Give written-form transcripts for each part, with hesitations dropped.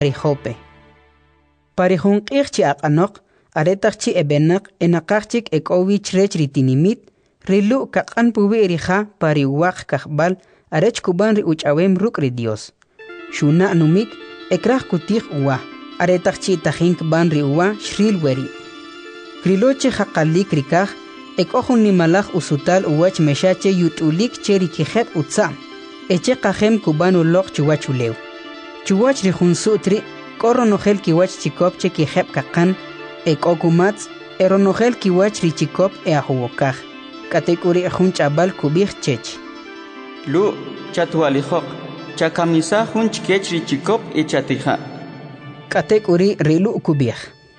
Jope. Parihun qirchi aqanok, aretakchi ebenak enakachik ekovich rech ritinimit, rilu kakan pubi erija pariwak kakbal, arech kuban ri uchawem ruk ri Dios. Shuna numik, ekrach kutik uwa, aretakchi tajink ban ri uwa shril weri. Kriloche hakalik rikaj, ekohun nimalaj usutal uwach meshache yutulik cheri kijep utsam. Eche kajem kuban ulok chuwachulew. Chuwach rihun sutri, koronogel kiwach chikop che kijep kakan, ekokumats, eronogel kiwach richikop ahuwokaj. Katekuri jun chabal kubij chech. Lu chatualijok, chakamisa jun chikech richikop echatija. Katekuri rilu kubij.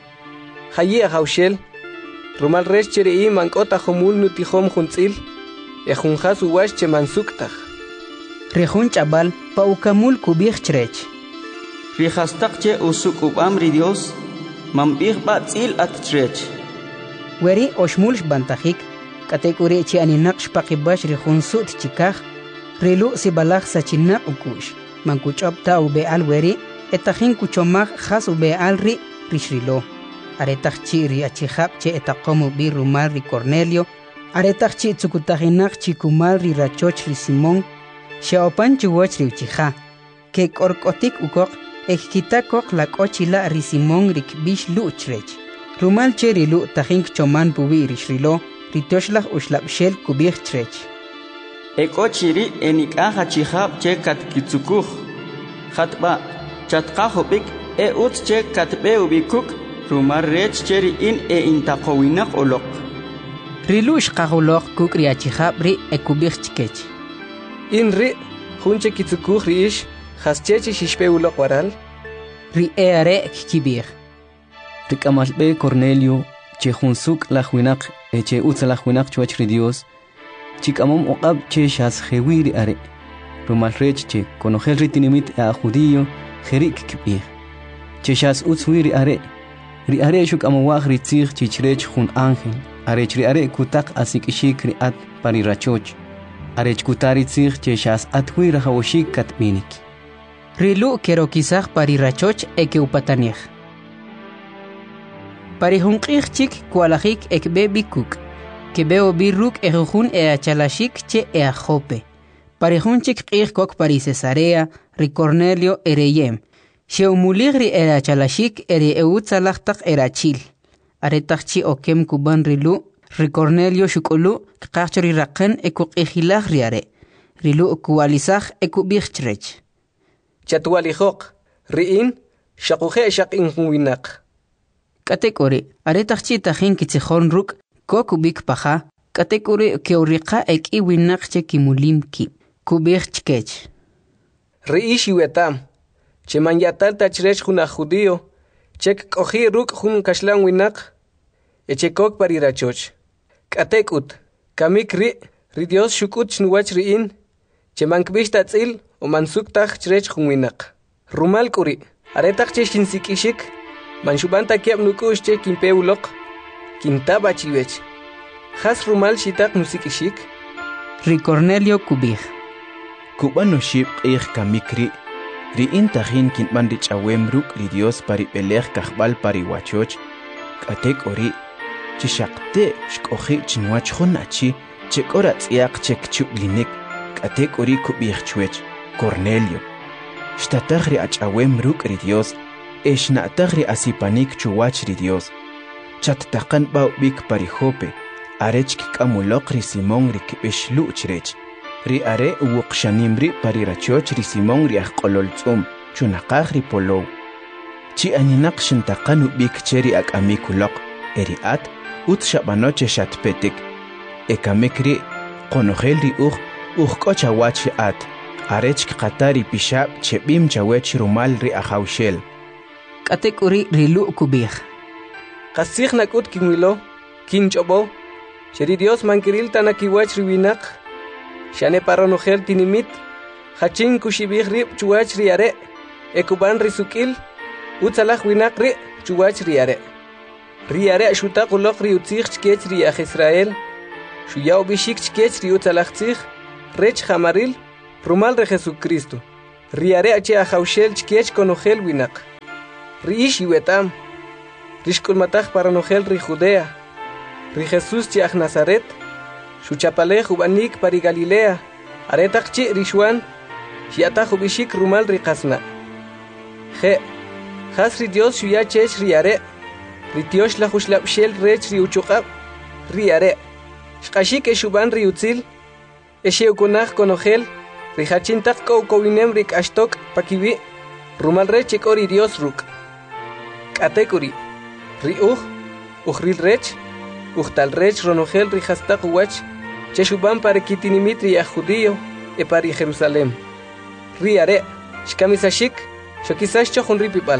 Hayi haushel, rumal res cheri mankota homul nutihom juntzil, ejunjas uwash che mansuktaj. Rejun chabal paukamul kubij chrech. Rijastak che usuk ubamri Dios, mambij batzil at chrech. Weri oshmulsh bantajik, katekuri chi aninaq shpaqibash rejun sut chikaj, rilu sibalaj sachinak ukush, mankuchop ta ube al weri, etajin kuchomaj jas ube al ri rishrilo. Aretaj chi ri achijab che etakomu bi rumal ri Cornelio, aretaj chi tsukutajinak chikumal ri rachoch ri Simón, Xaopan chuwach ri uchija, ke korkotik ukok, ekkitakok la kochila ri Simón rik bish luchrech. Rumal che rilu tajink choman pubi rishrilo, ritoshlaj ushlabshel kubij chrech. Ekochiri enikaja chihab che katkitsukuj. Hatba, chatkajobik utz che katbe ubikuk, rumar rech cheri in intakowinak olok. Rilu shkajulok kuk ri achijab ri ekubij chkech. Inri, junche kitsukuj riish, haschechi shishpe ulok waral. Ri eare kibir. Rikamalbe Cornelio, che junsuk la huinak, che utza la huinak chuach ri Dios, chikamom oqab che shas jewiri are. Rumal rech che konogel ritinimit a judío, jerik kibir. Che shas utzwiri are. Ri are shuk amawag ritzig chichrech jun ángel. Arech ri are kutak asikishik ri at parirachoch. Arech kutari tzig che shas atwira hawoshik katminik. Rilu kerokizaj parirachoch eke upatanij. Parihunqij chik kualajik ekbe bikuk. Kebeo birruk ejujun achalashik che Jope. Parihun chik qij kok pari Cesarea, ri Cornelio ereyem. Xeumulig ri achalashik eri eutzalajtak erachil. Aretajchi okem kuban rilu, ri Cornelio shukulu, kqachri raqen ekuqijilaj riare. Rilu kualizaj ekubijchrech. Chatualijok, riin, shakuje shakin winak. Katekori, aretajchi tajin kitzijon ruk, kokubik paja, katekori keurika ek iwinak che kimulim ki. Kubijchkech. Riishi wetam. Che manyatal tachrech juna judío, chek koji ruk jun kashlan winak, echekok parirachoch. Katekut, kamik ri Dios shukut chnuwach riin, che mankbish tatzil o mansuktaj chrech jun winak. Rumal kuri, aretak che shinsikishik, manshubanta kiab nukush che kimpeulok, kintaba chiwech. Has rumal shitak nusikishik. Ri Cornelio kubij. Kubano shib qij kamikri, ri intajin kintman richawem ruk ri Dios pari pelej kajbal pari wachoch, katek ori, chishakte shkoji chinwach jonachi, chekora tsiak chek chublinik, katek ori kubij chwech, Cornelio. Shtatag ri achawem ruk ri Dios, eshnatag ri asipanik chuwach ri Dios. Chattakan bau bik pari Jope, arech kikamulok ri Simón ri kibish luchrech. Ri are uwuqshanimri parirachoch ri Simón ri ajqololtzum, chunaqaj ri polow. Chi aninak shintaqan ubik cheri akamikulok, eri at, ut shabanoche shatpetik. Ekamik ri, qonogel ri kochawach at, arech kqatari pishab chebim chawech rumal ri ajawshel. Katekuri rilu kubij. Qasig nakut kinwilo, kinchobo, cheri Dios mankiril tanakiwach ri winak, Shane paronogel tinimit, hachin kushibig rib chuwach riare, ekuban risukil, utzalaj winak ri chuwach riare. Riare shutak ulok ri utzig chkech ri Israel, shuyao bishik chkech ri utzalaj tzig, rech jamaril, rumal re Jesucristo. Riare ache ajaushel chkech konogel winak. Riish iwetam. Rishkulmatach paranogel ri Judea. Ri Jesús chiach Nazaret. Shuchapalej ubanik pari Galilea. Aretach chi rishwan. Shiatach ubishik rumal ri kasna. Je. Has ri Dios shuyachech ri are. Ri Dios la jushlapshel rech ri uchukab. Ri are. Shkashik eshuban ri utzil. Esheukunach konogel. Ri hachintak kowinem rik ashtok pakiwi. Rumal rech ekori Dios ruk. Katekuri. Ri uhril rech. Uhtal rech ronogel ri hastak uwach. Cheshuban para kitinimit ri judío. E pari Jerusalem. Ri are. Shkamisashik. Shokisash chohun ri pipal.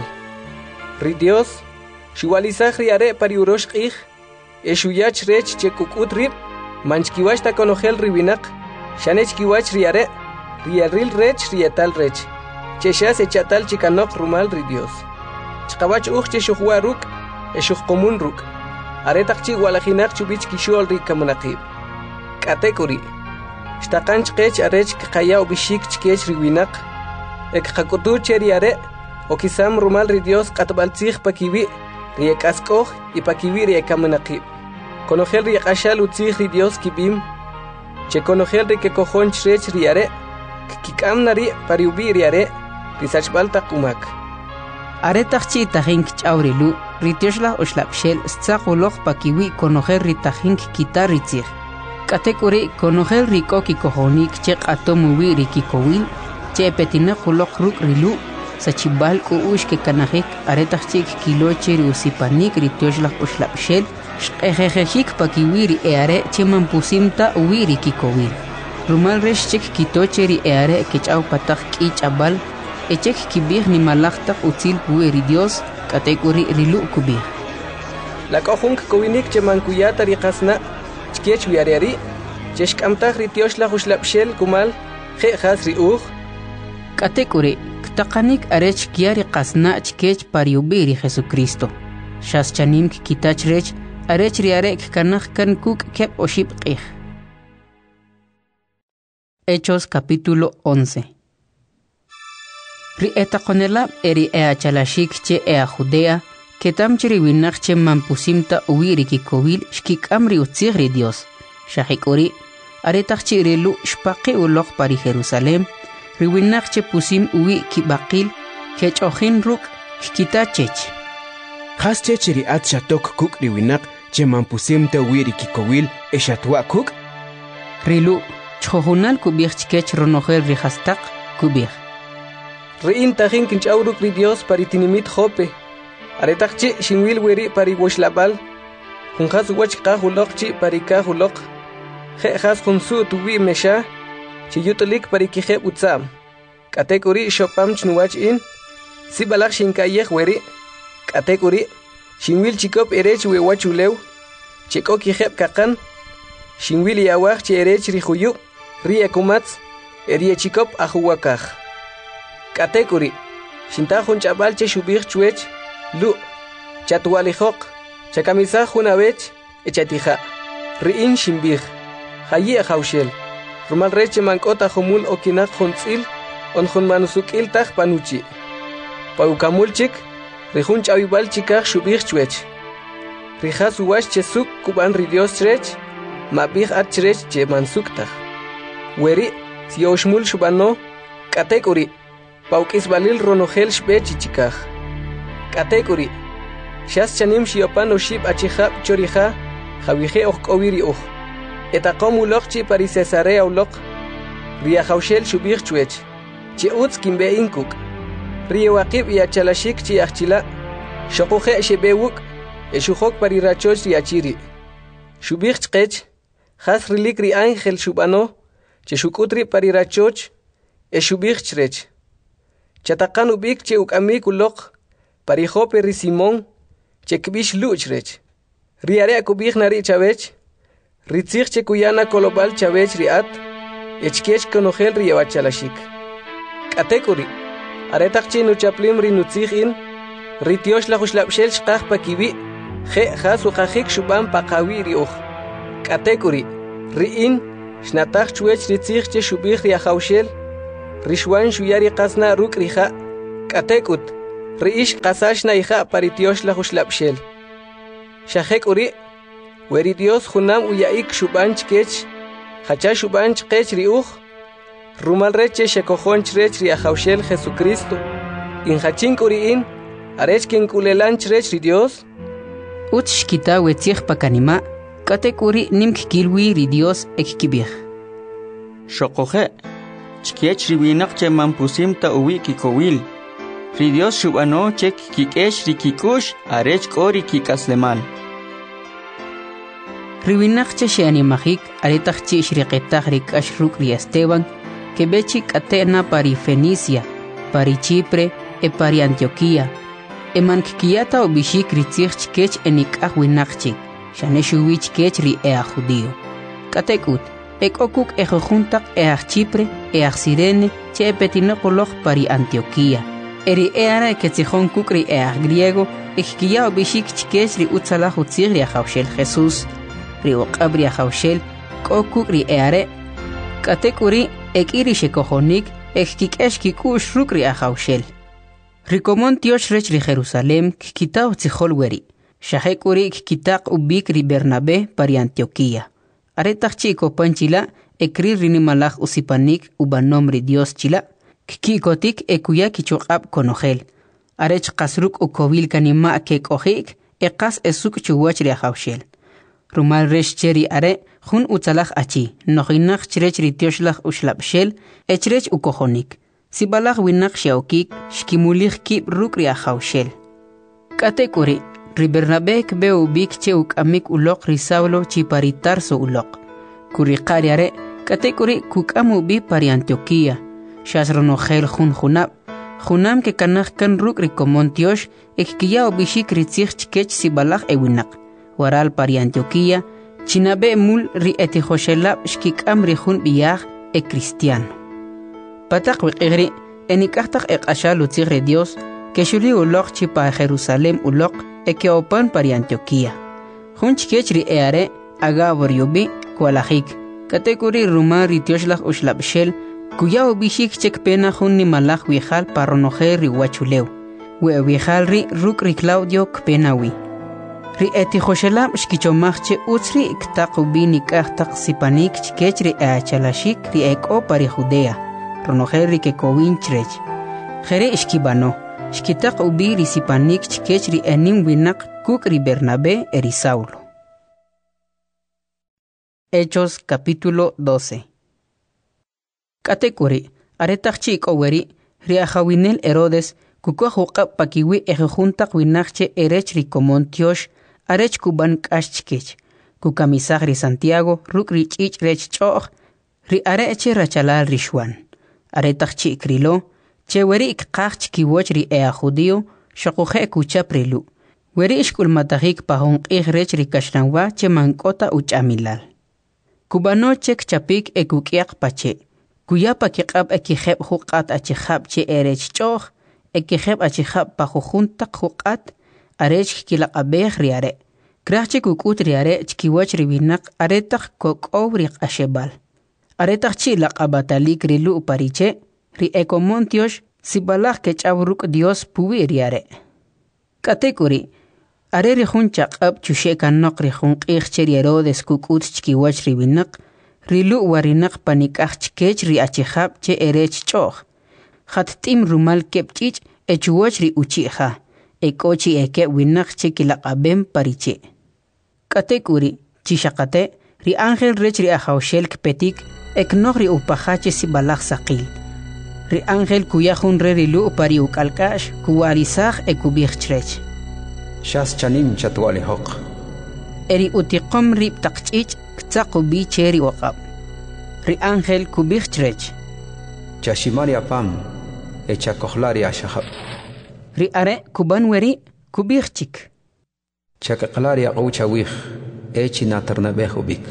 Ri Dios. Shuwalizach ri are pari urosh ich. Eshuyach rech chekukut rib. Manchkiwash ta konogel ri binak. Shanech kiwach ri are. Rialril rech rietal rech. Cheshas echatal chikanok rumal ri Dios. Chkawach che shuhwa ruk. Eshuh komun ruk. Aretak chi walajinak chubich kishol ri kamunakib. Katekuri. Shtakan chkech arech kaya ubishik chkech ri winak. Ek hakutu cheri are. Okisam rumal ri Dios katbaltzich pakiwi. Riek askoh y pakiwi riek kamunakib. Konogel riek ashal utzich ri Dios kibim. Che konogel ri ke kojon chrech ri are. Kikam nari pariubi ri are. Risachbal takumak. Aretach chi tajink chaurilu. Ritiosla oshlapshel stzakulok pakiwi konogel ritajink kitaritzich. Katekuri konogel riko kikohonik chek atomuwi rikikowil. Che petina kulok ruk rilu. Sachibal uush ke kanajik aretach chik kiloche ri usipanik ritiosla oshlapshel. Shkejejejik pakiwi ri eare cheman pusimta uwi rikikowil. Rumal resh chek kitoche ri eare kechau patak kichabal. Echek kibir ni malachtak utzil puwe ri Dios. Katekuri rilu kubir. La kohunk kowinik cheman kuyata ri kasna. Chkech wiariari. Cheshkamtach ri tioshla huslapshel kumal. Je has ri Katekuri. Ktakanik arech kiari kasna chkech pariubi ri Jesucristo. Shas chanim kitach rech. Arech ri arek kanach kan kuk kep oship qih. Hechos capítulo 11. Ri etakonela eri chalashik che Judea, ketam chiri winach che mampusimta uwiri kikowil shkikam ri utzig ri Dios. Shahikuri, aretach chi rilu shpaqi ulok pari Jerusalem, ri winach che pusim uwi kibakil, kechochin ruk shkita chech. Has chechiri at shatok kuk ri winak che mampusimta uwiri kikowil eshatwa kuk? Rilu, chhohunal kubich chkech ronogel ri hastak kubich. Rein tajin kinchauruk ri Dios paritinimit jope. Aretachchi shinwil weri pari washlabal. Junjas wachka hulokchi parika hulok. Je has junsu tuwi mesha. Chiyutulik parikije utsam. Katekuri shopam chnuwach in. Si balak shinkayeh weri. Katekuri shinwil chikop erech wewachulew. Chiko kijeb kakan. Shinwil yawach chi erech rihuyu. Rie kumats. Erie chikop ahuwakaj. Katekuri, shintajun chabal che shubich chuech, lu, chatualijok, chakamisaj junabech, echatija, riin shimbij, hayi haushel, rumal reche mankota humul okinak juntzil, onjun manusukil taj panuchi. Paukamulchik, rijun chabibal chikaj shubich chuech. Rijas uwash chesuk kuban ridios chrech, mabij at chrech che mansuktaj. Weri, si oshmul shubano, katekuri. Paukis balil ronogel shbech chikaj. Katekuri. Shas chanim shiopan oshib achihab chorija, javije okowiri oj. Etakom ulokchi pari Cesarea ulok. Ria haushel shubich chuech. Chi utz kimbe inkuk. Ria wakib y achalashik chi achila. Shokoje shebewuk. Eshuhok pari rachoch riachiri. Shubich chkech. Has rilik ri ángel shubano. Cheshukutri pari rachoch. Eshubich chrech. Chatakan ubik che ukamik ulok, parijope ri Simón, che kbish luchrech. Riare kubik nari chavech, ritzich che kuyana kolobal chavech riat, echkech konogel riawachalashik. Katekuri, aretak che nuchaplim ri nutzich in, ritiosh la huslapshel shkaj pakiwi, je has ukajik shuban pakawi ri uj. Katekuri, ri in, shnatach chuech ritzich che shubich riahaushel, Rishwan shuyari qasna ruk rija. Katekut. Riish qasash na hija paritiosh la huslapshel. Shahek uri, weri Dios junam uyaik shubanch kech, hacha shubanch kech riuch, rumal reche shekohonch rech riahaushel Jesucristo, in hachink uriin, arech kin kulelanch rech ri Dios. Utsh kita wetzich pakanima, katek uri nimk kilwi ri Dios ekikibich. Shokoje, chkiech riwinak che mampusim ta uwi kikowil. Ri Dios shubano chek kikesh rikikush arech kori kikaslemal. Riwinak che sheanimajik aretach chi shriqetach rikash ruk ri Esteban, que bechik atena pari Fenicia, pari Chipre e pari Antioquía. Eman kikiyata obishik ritzich chkech enikah winakchik, shaneshuwich kech ri ea judío. Katekut, ek okuk ejojuntak each Chipre, each Sirene, che epetinokolog pari Antioquía. Eri eara ketzihon kuk ri each griego, ekkiya obishik chkech ri utzalah utzir ri ajaushel Jesús. Ri oqab ri ajaushel, kokuk ri eare. Katekuri, ek iri shekohonik, ekkikesh kikush ruk ri ajaushel. Rikomon tiosh rech ri Jerusalem kikita utzihol weri. Shahekuri kikitak ubik ri Bernabé pari Antioquía. Aretach chiko panchila ekri rinimalaj usipanik ubanom ri Dios chila. Kikikotik ekuya kichokab konogel. Arech kasruk ukovil kanima kekojik ekas esuk chuwach ri ajaushel. Rumal resh cheri are jun utzalaj achi. Nohinach chrech ri tioshlaj ushlapshel echrech ukojonik. Sibalaj winak shaukik shkimulich kib ruk ri ajaushel. Katekuri ri Bernabé kbe ubik che ukamik ulok ri Saulo chi pari Tarso ulok. Kuri qariare katekuri kukamu bi pari Antioquía. Shasronogel junab. Junam ke kanaj kan ruk ri komontiosh ekkiya obishik ritzich chkech sibalaj ewinak. Waral pari Antioquía chinabe mul ri etihoshelab shkikam ri jun biyaj e cristiano. Patak wiqigri enikahtak eqashal utzig ri Dios que shuli ulok chi pa Jerusalem ulok que opan pari Antioquía. Jun chkech ri eare agabor yubi kualajik. Katekuri rumar ri tioshlaj ushlabshel kuya obishik chek pena jun ni malaj wijal parronoje ri wachuleu. We wijal ri ruk ri Claudio kpenawi. Ri etihoshelab shkichomachche utzri iktaqubi nikahtak sipanik chkech ri eachalashik ri eko pari Judea. Ronoje ri kekowin chrech. Jere ishkibano. Shkitak ubi ri sipanik chkech ri enim winak kuk ri Bernabé eri Saulo. Hechos capítulo 12. Katekuri, aretach chiko weri, ri ajawinel Herodes, kukwa hukab pakiwi ejejuntak winakche erech ri komontiosh, arech kuban kashchkech, kukamisag ri Santiago, ruk ri chich rech choch, ri areche rachalal rishwan. Aretach chikrilo, che weri ikqach chkiwoch ri ea judío, shakuje kuchaprilu. Weri ishkul matahik pahong rech ri kashranwa che mankota uchamilal. Kubano chek chapik ekukiak pache. Kuyapa kikab ekiheb hukat achihab che erech choch, ekiheb achihab pahujuntak hukat, arech kilakabeh riare. Krachche kukut riare chkiwoch ribinak aretach kokobrik ashebal. Aretach chilak abatalik rilu upariche, ri ekomontiosh sibalaj kechabruk Dios puwi riare. Katekuri, are ri jun chaqab chushekanok ri jun q'iqcheri Herodes kukut chkiwach ribinak, rilu warinak panikaj chkech ri achihab che erech choch. Khattim rumal kepchich echuwach ri uchiha, ekochi eke winak che kilakabem pariche. Katekuri, chishakate, ri ángel rech ri ajaushel kpetik, eknok ri upahache sibalaj saqil. Ri ángel kuya jun re rilu pari ukalkash kuwarisaj ekubich chrech. Shas chanim chatwali hoq. Eri utiqom rib taqchich ktaqubi cheri waqab. Ri ángel kubich chrech. Chashimari apam echakohlari ashahab. Ri are kuban weri kubich chik. Chakaklari aqouchawih echi naternabeh ubik.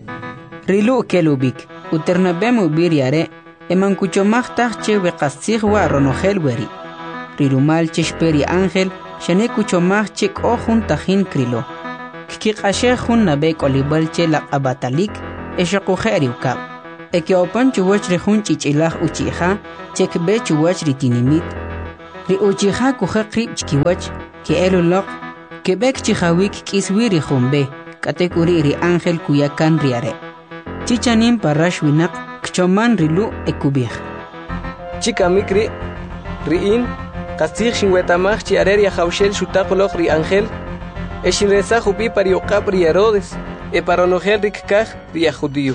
Rilu kelubik uternabem ubir yare eman kuchomachtaj che weqastzig wa ronogel weri. Rirumal cheshperi ángel shane kuchomach che kohun tajin krilo. Kikashe jun nabe kolibal che la abatalik eshakujeri ukab. Eke opan chuwach rejun chichilaj uchiha chekbe chuwach ritinimit. ri uchiha kuha qrib chkiwach ke eloloq ke bek chihawik kiswi ri khumbe katekuri ri ángel kuyakan riare chichanim parash winak kchoman rilu ekubih Chica mikri riin qastig shinwetamaj chi arer ya haushel shutaqoloq ri ángel eshin reza jupi parioqap ri Herodes e paronogel rikkaj ri judío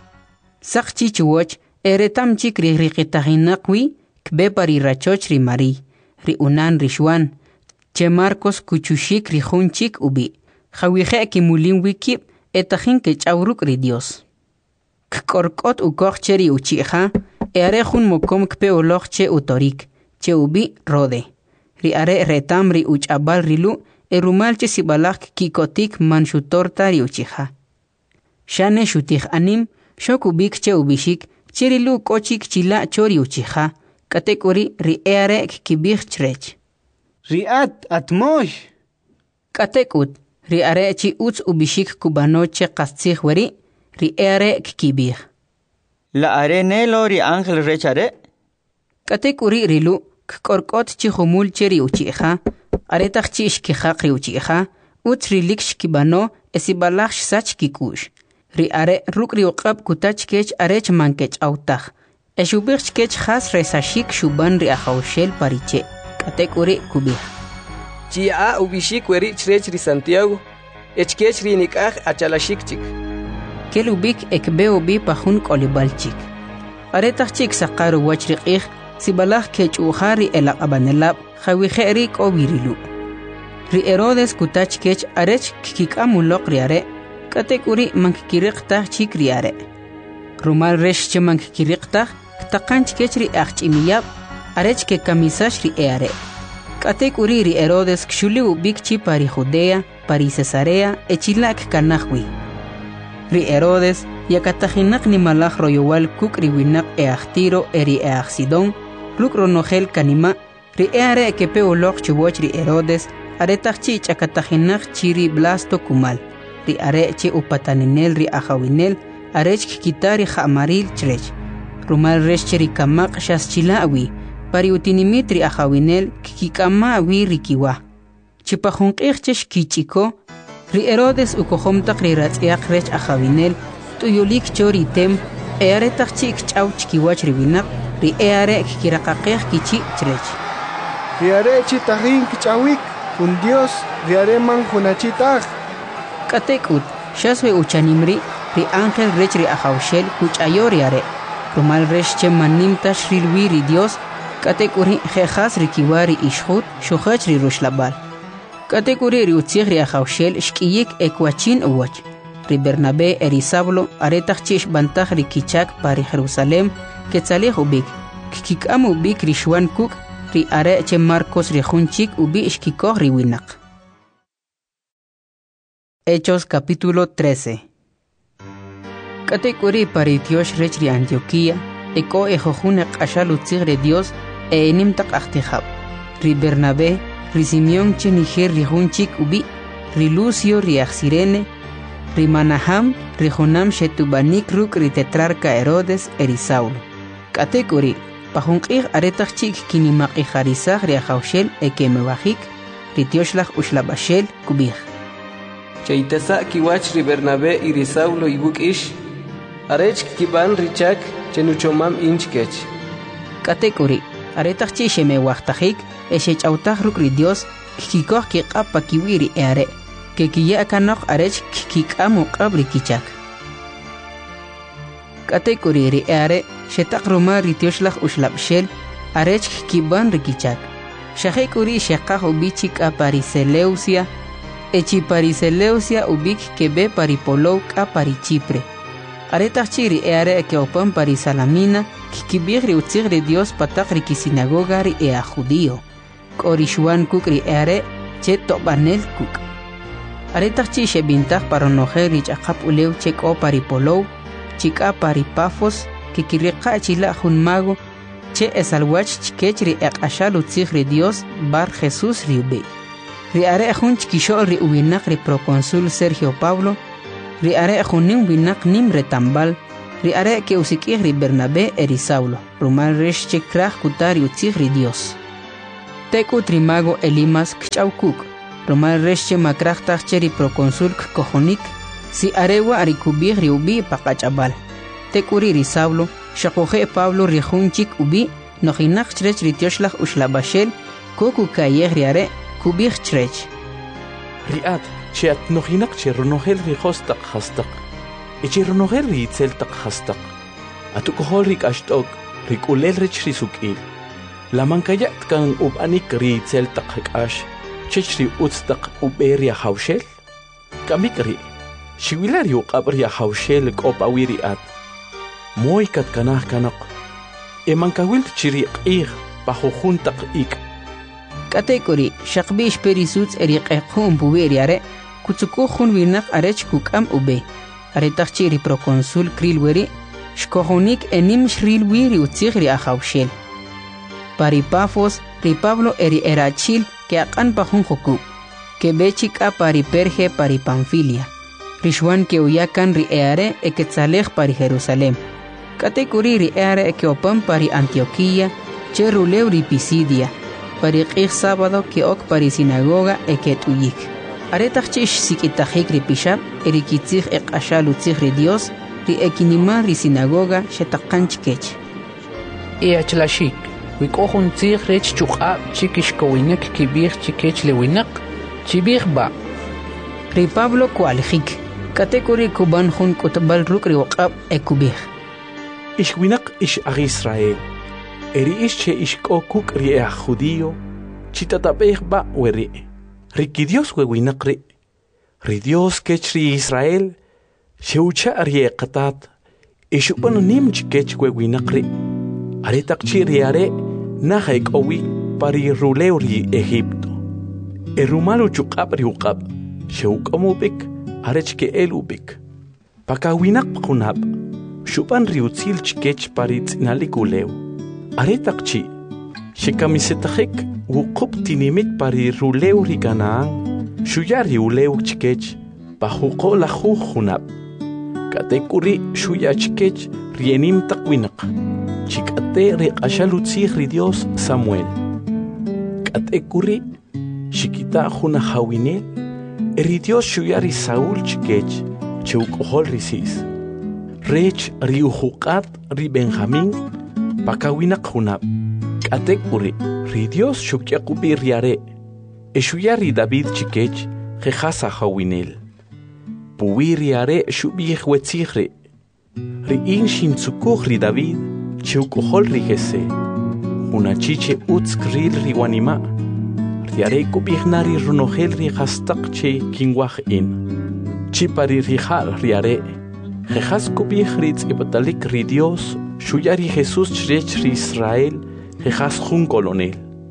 Sakchi chuwach eretam chikri riqitahinaqwi kbe pari rachoch ri Mari ri unan ri Juan che Marcos kuchushik ri junchik ubi khawije ki mulin wikib etahin ke chawruk ri Dios kkorkot ukoch cheri uchiha are jun mokom kpe oloch che utorik che ubi rode ri are retam ri uchabal rilu erumal che sibalak kikotik manshutorta ri uchiha shane shutih anim shokubik che ubishik cherilu kochik chila chori uchiha katekori ri are kibich chrech Riat atmosh katekut ri are chi uts ubishik kubano che qastzig wari ri are kibich La arene lori ángel rechare. Katekuri rilu kkorkot chi humul cheri uchiha aretach chi ishkiha qri uchiha utrilik shkibano esibalach sach kikush ri are rukri uqab kutach kech arech mankech autach eshubich kech khas resashik shuban ri ahawshel pariche katekuri kubih chi a ubishik weri chrech ri Santiago echkech ri nikaj achalashik chik kelubik ekbeo bi pahun kolibalchik aretach chik saqaru wachriqih sibalach kech uhari elaqabanelab khawiheri kobirilu ri Herodes kutach kech arech kikikamuloq riare katekuri mankikiriqtah chik riare rumal resh che mankikiriqtah taqanch kech ri achimiyab arech ke kamisash ri eare katekuri ri Herodes kshuli ubik chi pari Judea pari Cesarea echilak kanahwi ri Herodes yakatahinak ni malach royowal kuk ri winak eachtiro eri eachsidon ruk ronogel kanima ri eare kepe olok chuwoch ri Herodes aretach chi chakatahinak chiri blasto kumal ri are chi upataninel ri ahawinel arech kikitari khamaril chrech rumal resh chiri kamak shaschilawi pari utinimit ri ahawinel kikikama wi rikiwa chipahunqih chesh kichiko ri Herodes ukohomtaq ri ratz'iaq rech ahawinel tuyulik chori tem earetaq chik ch'aw chkiwach ri winaq ri eare kikiraqaqej kichi chrech Riare chitahin kichawik un Dios riare man hunachitaq katekut shaswe uchanimri ri ángel rech ri ahawshel kuch'ayo riare rumal resh che manimta shrilwi ri Dios katekuri jejas ri kiwari ishhut shuhach ri rushlabal katekuri ri utzig ri ahawshel shkiyik ekwachin uwach ri Bernabé eri Saulo aretach chish bantach ri kichak pari Jerusalem ketzalih ubik kikikam ubik ri Juan kuk ri are che Marcos ri junchik ubi ishkikoh ri winaq Hechos capítulo 13 katekuri pari Dios rech ri Antioquía eko ejojun qashal utzig ri Dios nimtaq ahtihab ri Bernabé ri Simeón che niger ri junchik ubi ri Lucio ri Axirene ri Manaham ri Jonam shetubanik ruk ri tetrarca Herodes eri Saulo katekuri pahunqih aretach chik kinimaqi harisaj ri ahawshel ekemewajik ri Tioshlaj ushlabashel kubih Chaitasa kiwach ri Bernabé y ri Saulo ibuk ish arech kiban richak chenuchomam inchkech katekuri aretach chi shemewajtajik eshech'awtaj ruk ri Dios kikikoh kiq'apa kiwi ri eare que kiya kanok arech kikam uqab ri kichak katekuri ri eare shetaq ruma ri Tioshlaj ushlabshel arech kiban ri kichak shahekuri sheqaj ubichi k'apari Seleucia echi pari Seleucia ubik kebe pari Polow k'apari Chipre aretach chi ri eare ke opan pari Salamina kikibij ri utzig ri Dios pataq ri kisinagoga ri ea judío k'ori Juan kuk ri eare che tobanel kuk aretach chi shebintaj paronojel ri ch'aqap ulew che k'o pari Polow chik'a pari Pafos kikiriqa chila jun mago che esalwach chikech ri eq'axal utzig ri Dios bar Jesús ri ubi ri are jun chkixol ri uwinaq ri proconsul Sergio Pablo ri are junin winaq nim retambal ri are ke usik'ij ri Bernabé eri Saulo rumal resh che kraj kutar utzig ri Dios Teku trimago Elimas kchawkuk. Romal resche makrachtache ri proconsul kojonik. Si arewa arikubih riubi pakachabal. Tekuri ri Saulo, shakoje Pablo rijunchik ubi, nojinak chrech ritioslach ushlabashel, koku kayer riare, kubih chrech. Riat, chiat nojinak cherronogel rijostak hastak. Echirronogel ritzeltak hastak. Atukohol rik ashtok, rik ulel rich risukil. La mankayat kan ubanik ritzeltak hakash, chechri utstak uberia haushel. Kamikri. Shiwilario qabria hawshel qopawiri at moy kat kanah kanak emankawil chiri qih bajujuntaq ik katekori shaqbish perisuts eriqeqhum buberiare kutsukukhun winaq arech kukam ube aretaqchiri proconsul krilweri shkohunik enim shrilwiri utsighri ahawshel paripafos ri Pablo eri erachil que aqan pajun joku que bechika pari Perge pari Panfilia Rishwan que uyakan rieare eketzalej pari Jerusalem. Katekuri rieare ekeopan pari Antioquía, cheruleu ri Pisidia, pari qih sábado que ok pari sinagoga eketuyik. Aretachchish sikitajik ri pishab, erikitzig eqashalutzig ri Dios, ri ekinima ri sinagoga shetaqanchkech. Iachlashik, wikohun tzig rech chuqab chikishkowinek kibir chikech lewinak, chibir ba. Ri Pablo kualjik. Katekuri kuban hun kutbal ruk riwaqab ekubih. Ishwinak ish ag Israel. Eri ish che ishkokuk ri judío. Chitatabeh ba weri. Riki Dios wewinak ri. Ri Dios kech ri Israel. Sheucha ri qatat. Ishuban nim chikech wewinak ri. Aretak chi ri are. Nahaik owi pari ruleu ri Egipto. Erumalu chukab riwaqab. Sheukamubik. Arech que elubik. Pakawinak pakunab. Shupan riutzil chikech parit naliguleu. Aretakchi. Shekamisetajek wukup tinimit pari ruleu riganaan. Shuyari uleu chikech. Pajuko la jujunab. Katekuri shuya chikech rienim takwinak. Chikate riqashalutzig ri Dios Samuel. Katekuri shikita juna hawinel. Eri Dios shuyari Saúl chikech, cheukohol risis. Rech riujukat ri Benjamín, pakawinak hunab. Katekuri, ri Dios shukyakubi riare. Eshuyari David chikech, jejasa hawinel. Puwi riare shubih wetzigre. Ri in shintzukuh ri David, cheukohol ri jese. Unachiche utzkril ri wanima. Riare kubihnari runogel ri hastak che kingwah in. Chipari rihal riare. Jejas kubih ritz ibetalik ri Dios. Shuyari Jesús chrech ri Israel. Jejas jun colonel.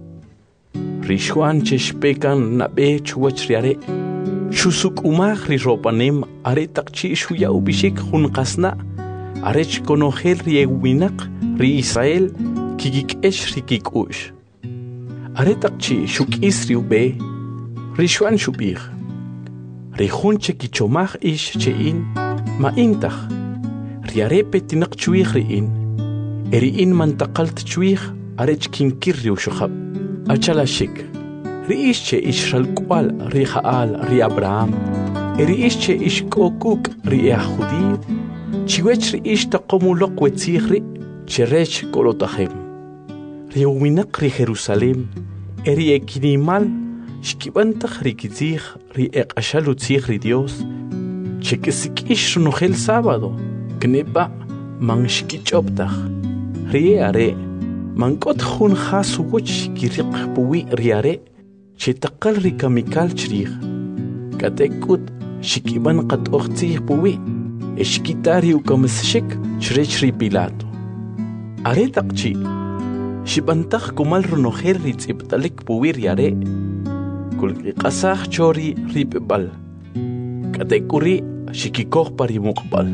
Rishuan cheshpekan nabe chuwach riare. Shusuk umah ri ropanem are takchi shuya ubishik jun kasna. Arech konogel ri ewinak ri Israel. Kigik esh ri kikush. Aretakchi shuk isriu be, rishuan shubir. Rihun che kichomach ish che in, ma intach. Riarepe tinak chuich riin. Eri in mantakalt chuich, arech kinkirriu shukhab. Achalashik. Ri ish che ish shalkwal ri Jaal ri Abraham. Eri ish che ish kokuk ri Judío. Chiwech ri ish taqomulok wetzigri, cherech kolotahem. Riuwinak ri Jerusalem, eri ekinimal, shkibantach rikitzig ri eqashalutzig ri Dios, chekesik ish runogel sábado, kneba man shkichoptach, ri are, man kot jun jasuwoch kiriq puwi ri are, chetakal ri kamikal chrig, katekut shikiban qat okhtzig puwi, eshkitari ukamsshik chrech ri Pilato. Are takchi, Shibantach kumal runogel ritz ibtalik puwir yare. Kulki qasach chori ripbal. Katekuri shikikoh pari mukbal.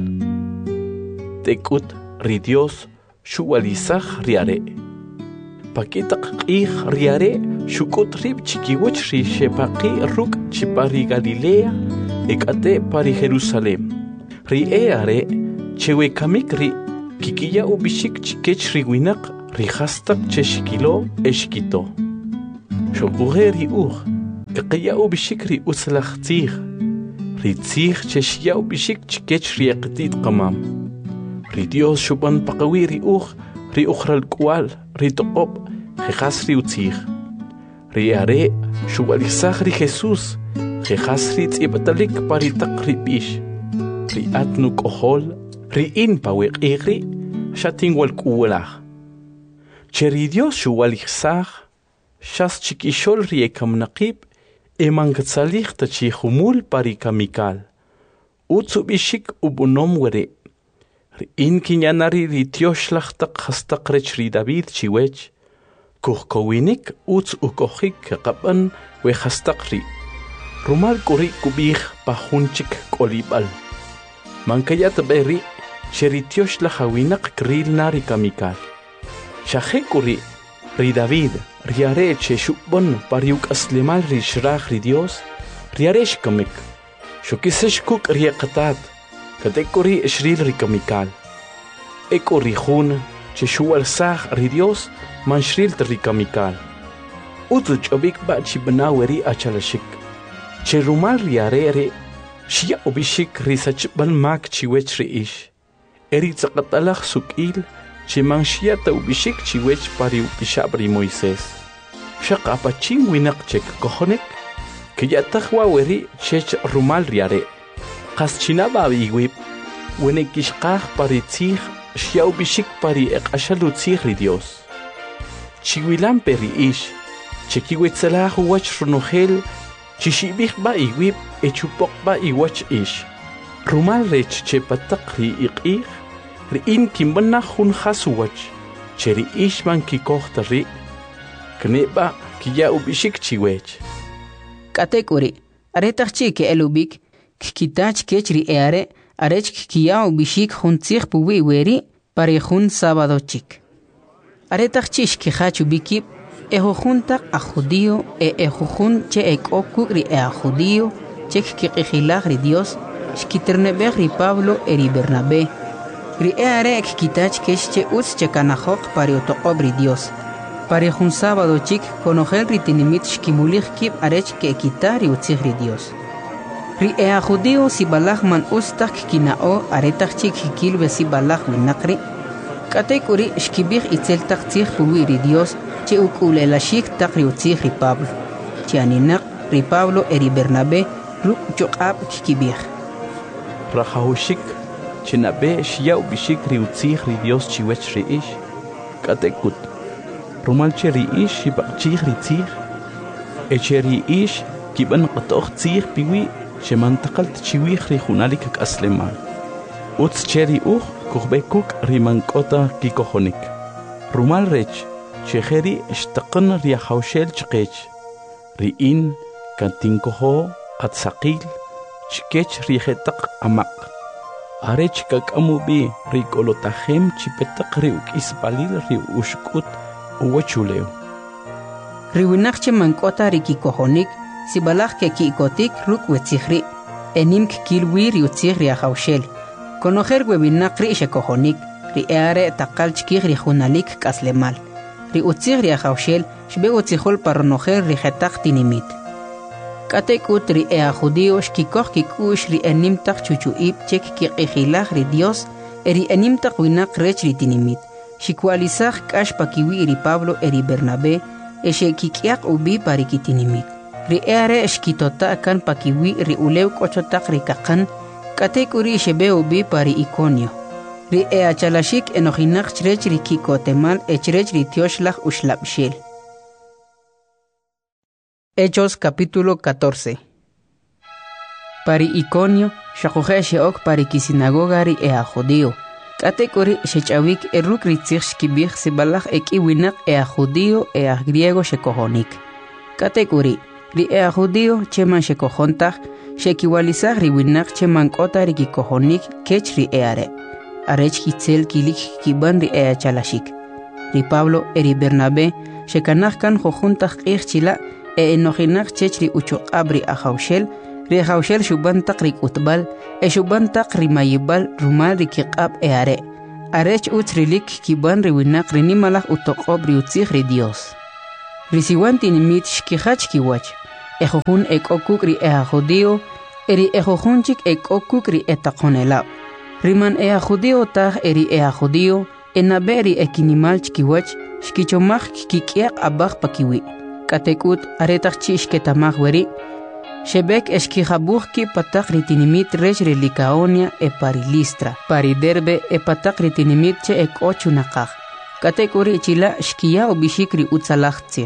Tekut ri Dios shuwalisach riare. Pakitak qih riare shukut rib chikiwach ri shepaqi ruk chipari Galilea ekate pari Jerusalem. Ri eare chewe kamik ri kikiya ubishik chikech ri winak Rihastak cheshikilo eshkito. شقوغيري أوخ إقياو بشكري أسلخ تيخ ري تيخ تشياو بشك تشكيش ريقتيت قمام ري ديوس شبان بقويري أوخ ري أخرى الكوال ري تقوب خيخاس ري وتيخ ري أري شوالي ساخ ري خيسوس خيخاس ري تيبتلك باري تقري بيش ري أتنو كوخول ري إن باويق إغري شاتين والكولاخ تشري ديوس شوالي ساخ شاس تشكيشول ري كم نقيب إمان كتساليخ تشي خمول باري كميكال أوتسو بيشيك أبونوم وري رئين كينياناري ري تيوش لختق خستق ريش ري دابيد شيويج كوخ كوينيك أوتس أكوخيك قبن ويخستق ري رومال كوري كوبيخ باخونشيك كوليبال من كيات بيري شري تيوش لخوينق كريل ناري كميكال شاخي كوري ري دافيد رياري تشي شوبن باريوك أسلمال ري شراخ ري ديوس رياريش كميك شو كيسش كوك ري قطات كتكوري اشريل ري كميكال اكو ري خون تشي شوال ساخ ري ديوس من شريل ري كميكال اوتوش أبيك بعد شي بناوري أشالشيك تشي رومال رياري ري شيا أبيشيك ري سجبن ماك تشي ويش ريش اري تقطلخ سوكيل تشي منشيا تو بيشيك تشي ويش باريو بشابري مويسيس شاق أباتشين وينق تشيك كوخونيك كي تخوا وري تشيش رومال رياري قاس تشينا بابي ويب ونكيش قاخ باري تيخ شياو بيشيك باري اقاشلو تيخ ري ديوس تشي ويلام بري إيش تشكي ويتسلاخ ووش رنوخيل تشي بيخ باي ويب اتشو بوق باي وش إيش رومال ريتش تشي باتق ري إيق رئين كيمبنا خون خاسو وش تشي إيش من كي كوخ تري كنيبا كي ياو بيشيك تشي ويش كاتيكوري أريتاخشي كي ألوبيك كيتاج كيشري إياري أريتش كياو بيشيك خونتيخ بوي ويري باري خون سابادو تشيك أريتاخشيش كي خاچو بيكيب إهو خونتاق أخوديو إهو خون تشي إكوكو ري أخوديو تشيك كي قيخيلاخ ري ديوس شكيترنبيخ ري بابلو إري برنابي ري إياري كيتاج كيش تشي أوتس تشي كاناخوق باري أوتوقوب ري ديوس باري خون سابادو تشيك كونوخيل ري تنميت شكيموليخ كيب أريتش كي كيتاري وتسيخ ري ديوس ري judío si balak man ustak kinao aretak chik hikil besi balak winakri katekuri shkibih itzel tak tich puwi ri Dios che ukulela shik tak ri utzich ri Pablo che aninak ri Pablo eri Bernabé ruk chokab kibih rahahushik chinabe shiau bishik ri utzich ri Dios chiwech ri ish katekut rumal che ri ish shibak chich ri tzich echeri ish kiban qatoch tzich piwi شمنطقة تشويخ ريخوناليك كأسلمان أوتس تشيري أوخ كوخبيكوك ريمانكوتا كيكوخونيك رومال ريتش شخيري اشتقن ريخوشيل تشقيج ريين كانتينكوهو أتساقيل تشكيش ريخيتق أماق أريتش كاك أمو بي ريكولو تاخيم تشيبتق ريوك إسباليل ريو أشكوت ووچوليو ريويناخ شمنكوتا ريكيكوخونيك si balak ke ki ikotik ruk wetzihri enim kilwi ri utzihri ahaushel konoher webinakri shekohonik ri eare takal chkih ri hunalik kaslemal ri utzihri ahaushel shbe utzihol parnoher ri khetak tinimit katekut ri ea judio shkikoh kikush ri enim tak chuchuib chek ki qihilach ri Dios eri enim tak winak rech ri tinimit shikwalisach kash pakiwi ri Pablo eri Bernabé eshe kikiak ubi parikitinimit ri eare eshkitota kan pakiwi ri ulew kochotak ri kakan katekuri shebeu bi pari Iconio ri ea chalashik enojinak chrech ri kikotemal echrech ri tioshlach ushlabshil. Hechos capítulo 14. Pari Iconio shakuhe sheok pari kisinagoga ri ea judío katekuri shechawik eruk ri tzich shkibich sibalach eki winak ea judío ea griego shekohonik katekuri ri ea judío cheman shekohontach shekiwalizach ri winak cheman kota ri kikohonik kech ri eare arech kitzel kilik kiban ri ea chalashik ri Pablo eri Bernabé shekanach kan jojuntach qich chila enojinak chech ri uchuqab ri ahaushel shuban tak ri utbal shuban tak ri mayibal rumal ri kiqab eare arech utrilik kiban ri winak ri nimalach utoqob ri utzich ri Dios Risiwan tinimit shkihach kiwach. Ejojun ekokuk ri ea judío, eri ejojunchik ekokuk ri etakonelab. Riman ea judío taj eri ea judío, enaberi ekinimal chkiwach, shkichomach kikiek abach pakiwi. Katekut aretachchi shketamach weri, Shebek eshkijabuhki patak ritinimit rech Licaonia e pari Listra, pari Derbe e patak ritinimit che ek ochunakaj. Katekuri chila shkia obishikri utzalachtzich.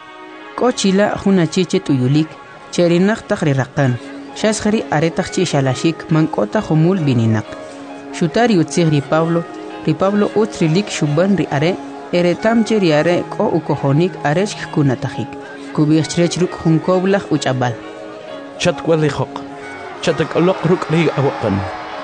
Kochila hunachiche tuyulik, cherinach takri rakan. Shaskhari aretachchi shalashik mankota humul bininak. Shutari utzigri Pablo utzrilik shuban ri are, eretamche ri are ko ukohonik areshk kunatajik. Kubichtrech ruk hunkoblach uchabal. Chatkwali hok, chatak alok ruk ri awakan.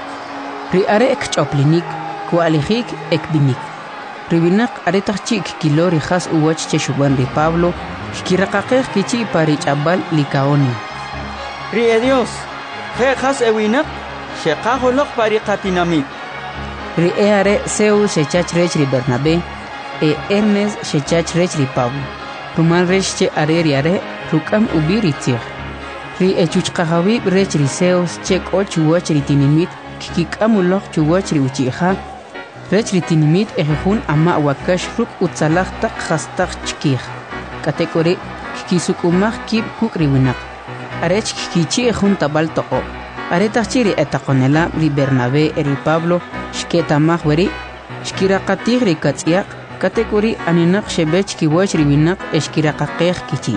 Ri are ek choplinik, kualihik ek binik. Ribinak aretachik kilori khas uwach che shuban ri Pablo, shkirakakeh kichi pari chabal Licaonia. Ri e Dios, je khas ewinak, shekaholok pari katinamit. Ri e are Zeus shechach rech ri Bernabé, e Hermes shechach rech ri Pablo. Ruman rech che are ri are, rukam ubiri tzich. Ri e chuchkahawib rech ri Zeus che koch uwach ri tinimit, kikik-amulok chuwach ri uchiha, rech ri tinimit ejejun ama wakash ruk utzalach tak khastak chkih. Katekori kikisukumach kib kuk ri winak. Arech kikichi ejun tabal toko. Aretachchi ri etakonela ri Bernabé ri Pablo shketamach weri, shkirakatih ri katziak, katekori aninak shebech kiwach ri winak eshkirakakeh kichi.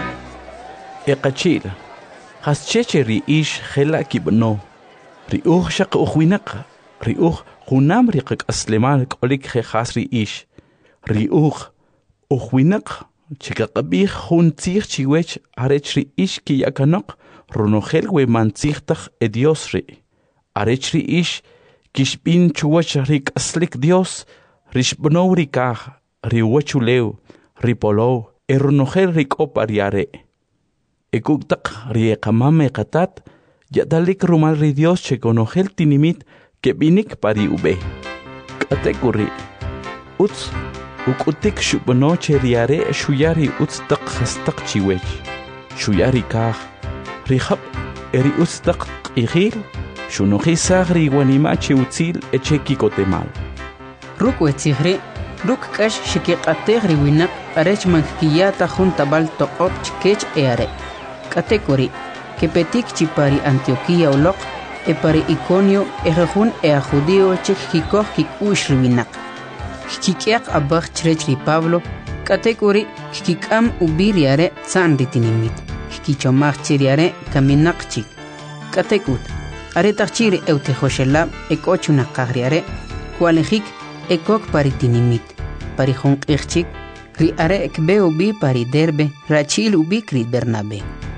Ekachil, hascheche ri ish khela kibno. Ri shaq ukhwinak, ri khunam ri qak asleman kolik khas ri ish. Ri ukhwinak chikaqabih khun tzich chiwech arech ri ish ki yakanok runogel we mantzich e Dios ri. Arech ri ish kishpin chuwach ri aslik Dios rishbno ri kah ri wachuleu ri polo runogel ri kopariare. Ekuktak ri kamame katat yadalik rumal ri Dios che conogel tinimit que binik pari ube. Katekuri uts ukutik shubno che riare shuyari uts tak khastak chiwech. Shuyari kah rihab eri uts tak igil shunohi sagri wanima che utzil echeki kotemal. Ruk wetzigri ruk kash shikiqategri winak arech mankiyata juntabal toqop chkech eare. Katekori, que petik chipari Antioquía olok, e pari Iconio, ejejun ea judío chek kikoh kik ushriwinak. Kikiak abach chrechri Pablo, katekori, kikam ubiriare tsan ritinimit. Kikichomach chiriare kaminak chik. Katekut, aretachiri eutejoshelab ekochunak kagriare, kualejik ekok paritinimit. Pari jonk chik, ri are ekbe ubi pari Derbe, rachil ubi kri Bernabé.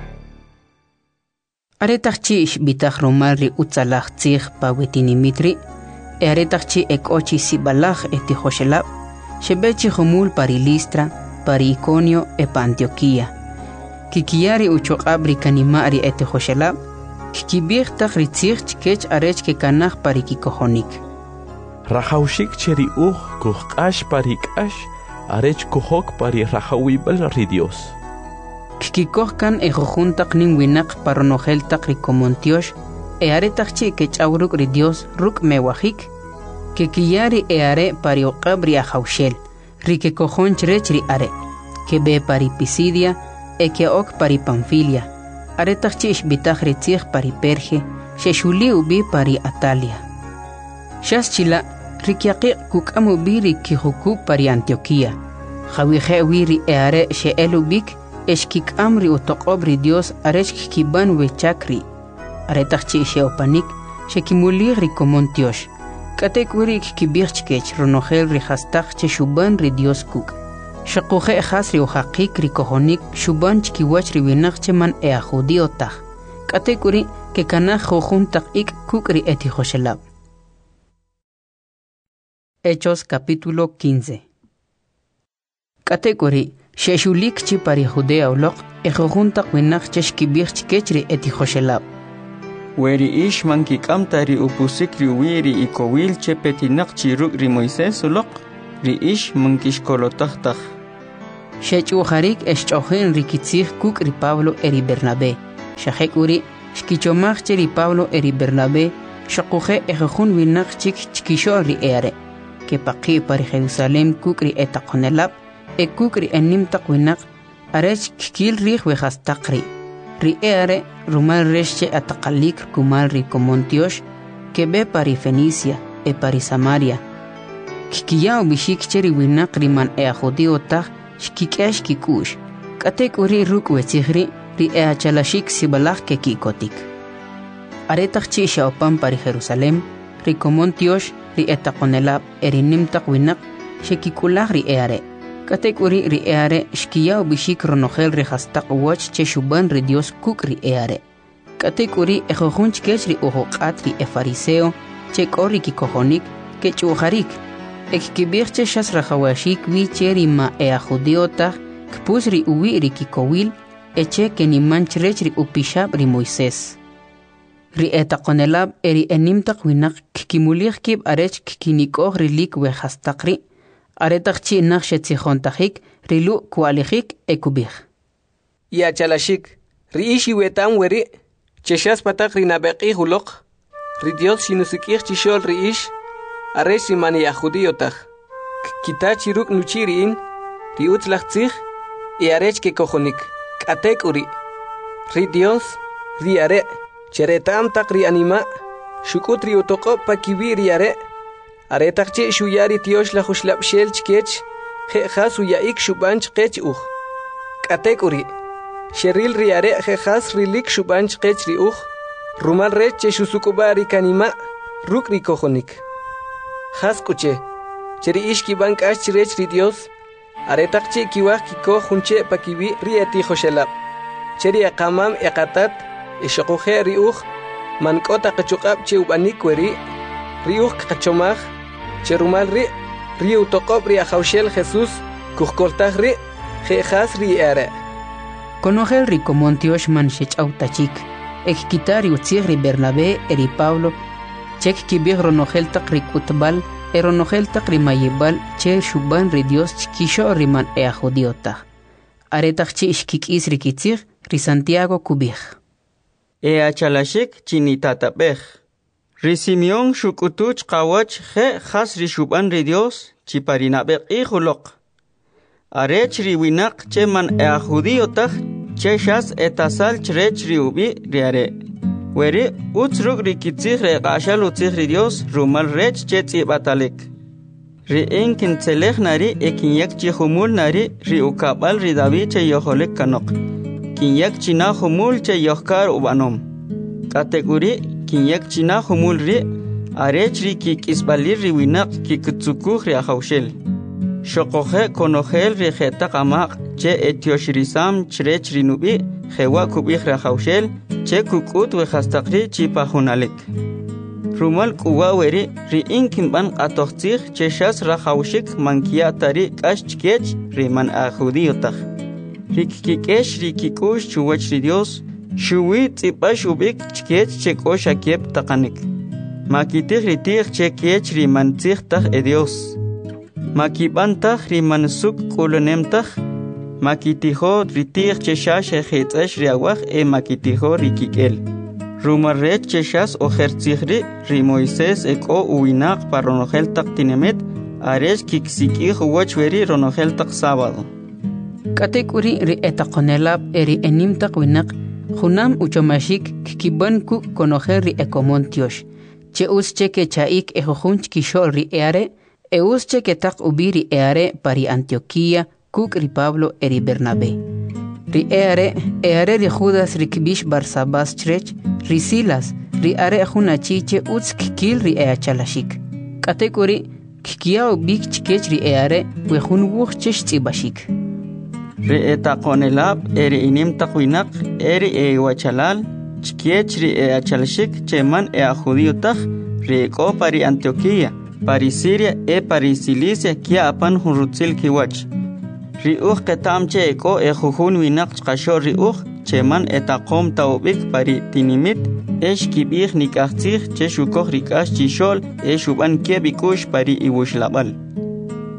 Aretachchi ishbitach romalri utzalach tzich pawetinimitri, aretachchi ekochi sibalach etihoshelab, shebechi homul pari Listra, pari Iconio e pa Antioquía. Kikiari uchoqabri kanimari etihoshelab, kikibirtach ritzich chkech arech ke kanach pari kikohonik. Rajaushik cheri kuhkash pari kash, arech kuhok pari rajawibal ri Dios. Kikikohkan ejojuntak nin winak paronojeltak rikomontiosh, aretachchi que chauruk ri Dios ruk mewajik, que kiyari are pariokabri ajaushel, rike cojonch ri are, que be pari Pisidia, que ok pari Panfilia, aretachchi ishbitaj ritzich pari Perge, sheshuli ubi pari Atalia. Shaschila, rikiaki kukamu biri kijukuk pari Antioquía, jawije wiri are she elubik, eshkik amri utoqobri Dios arech kiban wechakri. Aretachchi sheopanik, shekimuligri komontiosh. Katekuri kibirchkech ronogel ri hastach che shuban ri Dios kuk. Shakuje hasri uhakik ri kohonik shuban chkiwach ri winach man ea judío taj. Katekuri que kanach jojuntak ik kuk ri etihoshelab. Hechos capítulo 15. Katekuri Sheshulik chi pari Judea olok, ejojuntak winach cheshkibirch kechri etihoshelab. Weri ish mankikam ri upusik ri wiri ikowil che petinak chi ruk ri Moisés olok, ri ish mankishkolotach. Shech'ujarik eshch'ojen rikitzij kuk ri Pablo eri Bernabé. Shajek uri shkichomaj che ri Pablo eri Bernabé shaquje ejejun winak chik chkisho ri eare. Que paqi pari Jerusalem kuk ri etaqonelab e kuk ri enim taqwinak arech kikil rij wejastaqri. Ri eare rumal resche ataqalik kumal ri Comontiosh que be pari Fenicia e pari Samaria. Kikiya bishik cheri winak riman e judío tag shkikesh kikush. Katek uri ruk wetzihri ri e achalashik sibalach ke kikotik. Aretach chi shaopan pari Jerusalem ri Comontiosh ri etaqonelab erinim taq winak shekikulach ri eare. Katek uri ri eare shkiya bishik ronogel ri hastaq wach che shuban ri Dios kuk ri eare. Katek uri ejojun chkech ri ujoqat ri e fariseo che kori kikojonik ke chujarik. Ekibirche shas rajawashik vi cheri ma ea judiota kpus ri uwi ri kikowil eche ke ni manchrech ri upishab ri Moisés. Ri etaqonelab eri enimtaq winak kikimulich kib arech kikinikoj ri lik we hastaqri aretaq chi naqshe tzijontajik ri lu kualijik ekubij. Ya chalashik ri ishi wetam weri cheshas patak ri nabeqi hulok ri Dios sinusikij chishol ri ish arech ri mani ya judíotag kitachi ruk nuchiri in ri utzlachtzij y arech ke kojonik katek uri ri Dios ri are cheretam tak ri anima shukut ri utoko pakibi ri are takchi shuyari tiosh la khuslab shel chkech khas uyaik shubanch qech uj katek uri sheril ri are khas rilik shubanch qech ri uj rumal rech shusukubari kanima ruk ri kojonik khas kuche cheri ishki bank ash rech ri Dios are takchi kiwaj kiko junche pakibi ri eti khoshelab cheri aqamam eqatat ishaquje ri uj man kota qachuqab che ubanik weri ri uj qachomaj cherumal ri utoqob ri ajawshel Jesús kujkoltaj ri khas ri are Conogel ri Comontiosh man shech'autachik ekitari utzig ri Bernabé eri Pablo chek kibig ronogel taq ri kutbal eronogel taq ri mayibal che shuban ri Dios chkisho ri man ea judiota aretaq chi ishkikis ri kitzig ri Santiago kubij e achalashik chinitatapej ri Simeón shukutuch qawach je khas ri shuban ri Dios chiparinabeq ijulok arech ri winak che man ea judiota che shas etasal chrech ri ubi ri are weri utzruk ri kitzig re qashal utzig ri Dios rumal rech che tsibatalek ri enkin tselej nari ekinyak chi humul nari ri ukabal ri David che yoholek kanok kinyak china humul che yohkar ubanom kategori kinyak china humul ri arech ri kikisbalir ri winak kikutsukuj ri ajawshel shoqoje konogel ri jeta qamaq che etioshirisam chrech ri nubi jewa kubij ri ajawshel che kukut we hastaqri chipajunalek rumal kuwa weri ri inkin ban qatoqtzig che shas rajawshik mankia tari kashchkech ri man a judíotag ri kikesh ri kikush chuwach ri Dios shuwi tsipash ubik chkech che kosha kep taqanik makitig ri tig che kech ri man tzig tag e Dios makibantag ri man suk kulunemtag makitijo ri tig che shash hetzesh ri awaj e makitijo ri kikel rumarrech che shas ojertzigri ri Moisés eko uinaq paronogel taq tinemet aresh kiksikij wach weri ronogel taq sábado katek uri ri etaqonelab eri enim taq winak junam uchomashik kikiban ku konogel ri Comontiosh che usche ke chaik ejojunch kishol ri eare e usche ke taq ubi ri eare pari Antioquía kuk ri Pablo eri Bernabé ri eare ri Judas ri kibish Barsabas chrech ri Silas ri are junachiche utz kikil ri eachalashik katek uri kikiao bik chkech ri eare we jun wuch chesh tsibashik ri etaqonelab eri inim taqwinak eri wachalal chkech ri eachalashik cheman ea judíotag ri eko pari Antioquía pari Siria e pari Cilicia kia apan junrutzil kiwach ri uj ketam che eko e jujun winak chqasho ri uj cheman etaqom taubik pari tinimit esh kibij nikachtzig che shukoj rikash chishol e shuban kebikush pari iwushlabal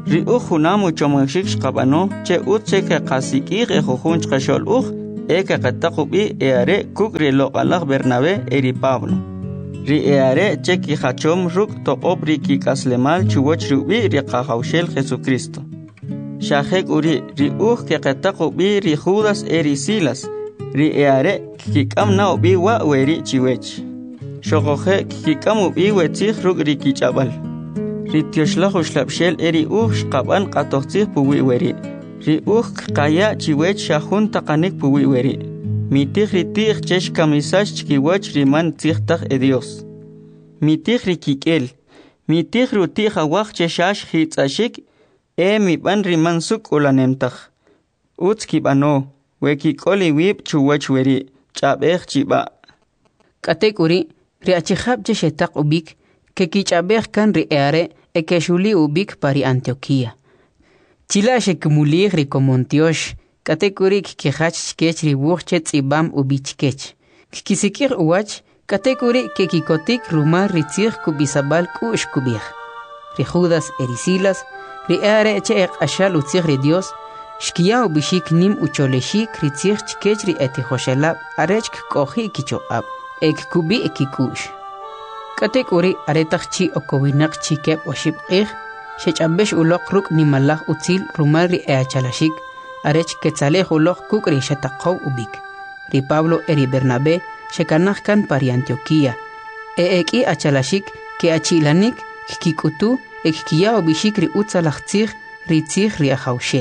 ri ujunamu chomashik shqabano che utche ke qasikig e jujun chqashol e que qataqubi eare kukri loqalaq Bernabé eri Pablo ri eare che ki hachom ruk toqob ri ki kaslemal chuwoch rubi ri qahawshel Jesucristo shahek uri ri que qataqubi ri Judas eri Silas ri eare ki kamna ubi wa weri chiwech shogoje ki kam ubi wetzig ruk ri ki chabal ri tioshla xlabshel eri shqaban qatoqtzig puwi weri ri qaya chiwech shahun taqanik puwi weri mitij ritij chesh kamisash chkiwach riman tzigtaq e Dios mitij rikikel mitij rutij awaq cheshash hitzashik miban riman suk ulanemtaj utskibano wekikoli wib chuwach weri chabej chiba katekuri ri achihab cheshetaq ubik que kichabej kan ri eare ekeshuli ubik pari Antioquía Chilashe kumulig ri komontiosh katekurik kihach chkech ri wuchche tzibam ubichkech kisikir uwach katekuri ke kikotik rumar ritzig kubisabal kush kubig ri Judas erisilas ri are eche ashal utzig ri Dios shkiya ubishik nim ucholeshik ritzig chkech ri etihoshelab arech kohi kichoab ek kubi ekikush katekuri aretachchi okowinak chikep oshib Shechambesh ulok ruk ni malah utzil rumari chalashik arech ketzalej ulok kukri shetaqaw ubik ri Pablo eri Bernabé shekanaj kan pari Antioquía eki achalashik ke achilanik kikutu ekkiya ubishik ri utzalachtzig ri tzig ri ahawshel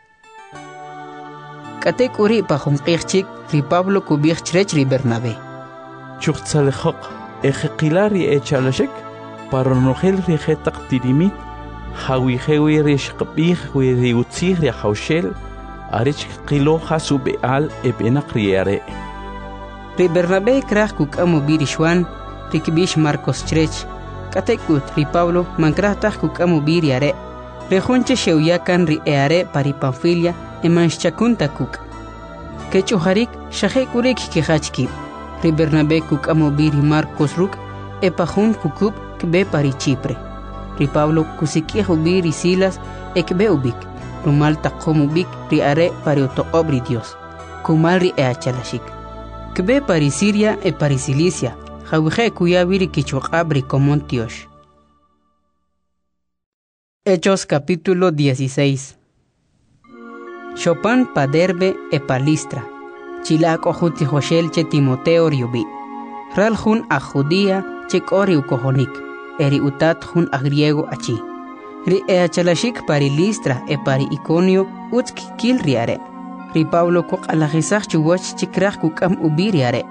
katekuri pajumqirchik ri Pablo kubirchrech ri Bernabé chuqtzalejok ejqilari chalashik paronogel ri jetaq tirimit Hawihewi rishqbih wi utzig ri hawshel arich qilo hasu beal ebenak riare ri Bernabé kraj kukamu birishwan rikbish Marcos chrech katekut ri Pablo mankraj taj kukamu biriare ri junche sheuyakan ri eare pari Panfilia emanshchakunta kuk kechuharik shahekurik kihachki ri Bernabé kukamu biri Marcos ruk epajun kukub kbe pari Chipre ri Pablo kusikih ubiri Silas ekbe ubik rumal taqom ubik ri are pari otoqob ri Dios kumal ri eachalashik kbe pari Siria e pari Cilicia jawije kuyabiri kichuqab ri Komontiosh. Hechos capítulo 16. Chopin pa Derbe e pa Listra chilak ojuti Joshel che Timoteo riubi ralhun a Judía che kori ukohonik eri utat hun a griego achi ri eachalashik pari Listra e pari Iconio utski kil riare ri Pablo kok alagisach chuwach chikrach kukam ubiriare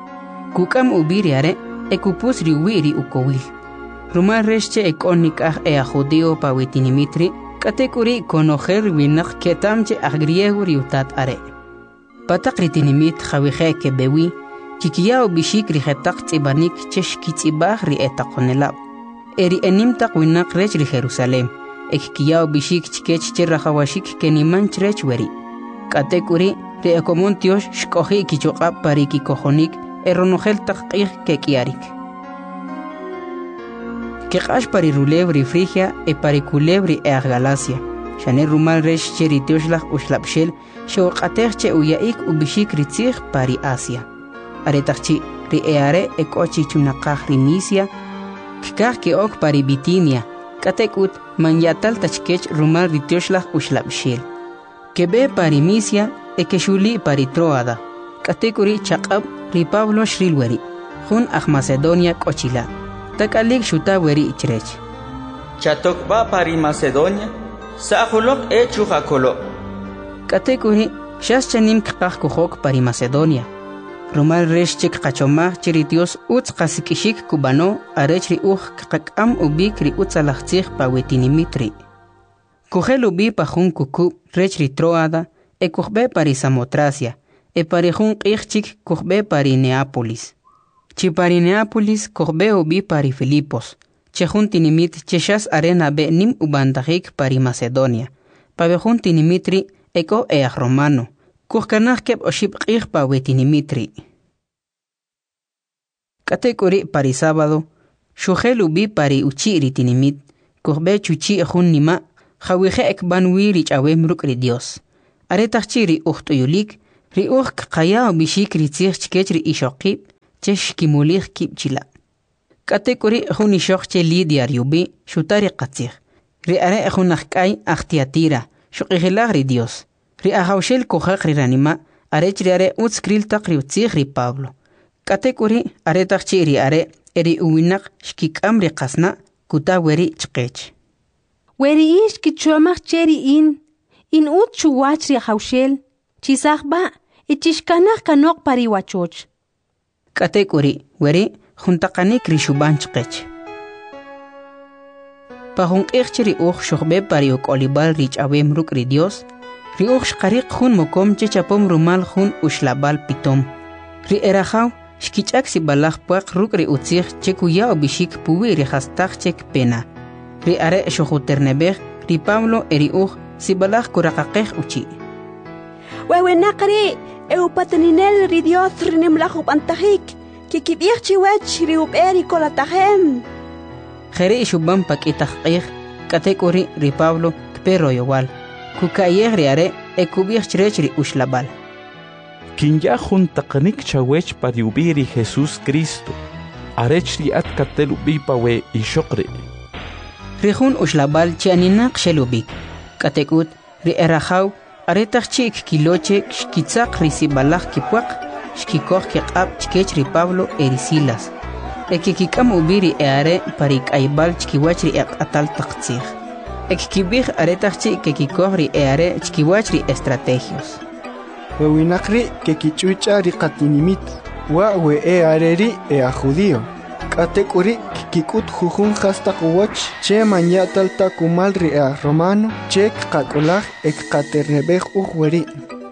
e kupus riwiri ukowil rumar resche ekonik e a judío pa witinimitri katekuri konojer winak ketamche a griego ri utat are patak ritinimit jawije ke bewi kikiya bishik ri hetak tsibanik chesh kitzibah ri etakonelab eri enimtak winak rech ri Jerusalem ekkiya bishik chikech cherrahawashik keniman chrech weri katekuri ri Komontiosh shkohi kichoqab pari kikohonik eronogel taqqih ke kiarik keqash pari Rulebri Frigia e pari Culebri e Galacia shane rumal resh cheritioshlah ushlabshel shoqatech che uyaik ubishik ritzig pari Asia aretachchi ri eare e kochi chunaqah ri Misia kikah ke ok pari Bitinia katekut manyatal tachkech rumal ritioshlah ushlabshel kebe pari Misia e keshuli pari Troada katekuri chaqab ri Pablo shrilweri jun Macedonia kochila takalik shuta weri ichrech chatokba pari Macedonia sahulok e chujakolo katekuri shaschanim kqaq kuhok pari Macedonia rumal reshchik qachomah chiritios utz qasikishik kubano arechri qaqam ubik ri utzalachtzig pa wetinimitri kuhel ubi pa jun kuku rechri Troada e kuhbe pari Samotracia e pari jun qixchik kuhbe pari Neápolis chi pari Neápolis kuhbe ubi pari Filipos che jun tinimit cheshas arena be nim ubandajik pari Macedonia pa be jun tinimitri eko e Romano kuhkanaj keb oshib qih pa wetinimitri katekuri pari sábado shujel ubi pari uchi ri tinimit kuhbe chuchi jun nima Khawije ekbanwi ri chawem ruk ri Dios. Are tachi ri yulik, ri kaya bishik ri tzir chkech ri ishokib, chesh kimulich kib chila. Katekuri hun ishok che lidiar yubi, shutari qatzir. Ri are hunakkai achtiatira, shukihilag ri Dios. Ri ahawshel kohak ri ranima, arech ri are utskril tak ri utzig ri Pablo. Katekuri are tachi ri are, eri uwinak shkikam ri qasna, kuta weri chkech. Weri ish kichomach cheri in ut chuwach ri ahawshel, chisakba, ichishkanach kanok pariwachoch. Katekuri, weri, juntaqanik ri shuban chkech. Pahun ri shokbe pari olibal rich awem ruk ri Dios, ri shqariq jun mokom chechapom rumal jun ushlabal pitom. Ri erajaw, shkichak si balaj puak ruk ri utzig chekuya obishik puwi ri hastaq chek pena. Ri are shohuternebej, ri Pablo eri si balaj kurakaqej uchi. Wewenakri, eupateninel ri Dios rinimlajub antajik, kikibich chiwech ri uberi kolatajem. Jere ishuban pakitaqej, katekuri ri Pablo kpero yowal. Kukayej ri are ekubich chrech ri ushlabal. Kinya juntaqanik chawech pariubiri Jesús Cristo. Arech ri at katelubi pawe ishokri. Rijun ushlabal chianinak shelubik. Katekut ri erajaw aretach chik kiloche shkitzaq ri sibalaj kipuaq shkikoq kiqab chkech ri Pablo erisilas. Ekikikam ubiri eare parik aibal chkiwach ri atal taqtzig. Ekikibij aretach chik kikikoq ri eare chkiwach ri estrategios. Wewinakri kekichucha ri qatinimit wa we eare ri a judío. Katekuri kikut jujun hasta kuwach che manyatal takumal ri a romano chek qakolaj ek qaternebej uweri.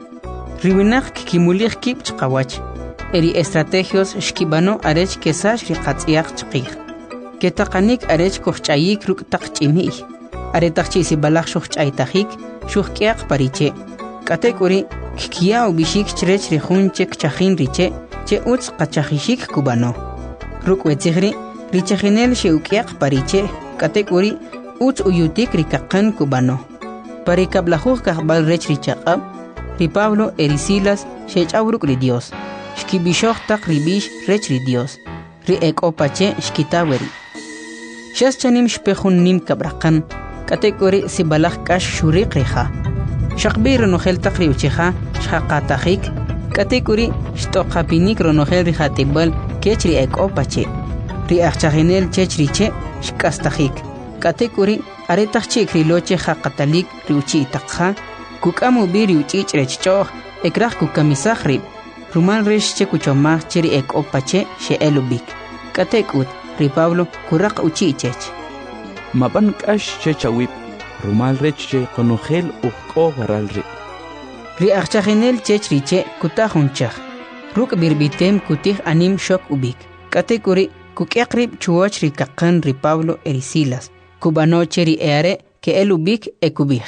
Riwinak kikimulich kib chqawach. Eri estrategios shkibano arech kesash ri qatziyaq chqij. Ketaqanik arech kohchayik ruk taqchimi. Aretaqchi si balaj shuchaytajik shuhkiaq pariche. Katekuri kikia ubishik chrech ri jun chek chajin riche che utz qachajishik kubano. Ruk wetzigri richajinel sheukiaq pariche katekuri utz uyutik rikaqan kubano. Parikablajuj kahbal rech richaqab ri Pablo erisilas shechawruk ri Dios. Shkibishoj tak ribish rech ri Dios. Ri ekopache shkitaweri. Shas chanim shpejun nim kabraqan katekuri si balaj kash shuriq riha. Shaqbi ronojel tak ri uchiha shaqatajik katekuri shtoqapinik ronojel rihatibal kechri ekopache. Ri achchaginel chechriche shkastajik. Katekuri aretachchik riloche haqatalik riuchi itakha. Kukamu biri uchich rechchoh ekraj kukamisaj rib. Rumal resh che kuchomaj cheri ekopache she elubik. Katekut ri Pablo kuraq uchi chech. Maban kash chechawip. Rumal reche konojel uqo waralri. Ri achchaginel chechriche kutajunchaj. Ruk birbitem kutij anim shok ubik. Katekuri kukeqrib chuwach ri kaqan ri Pablo erisilas. Kubanoche ri eare ke elubik ekubij.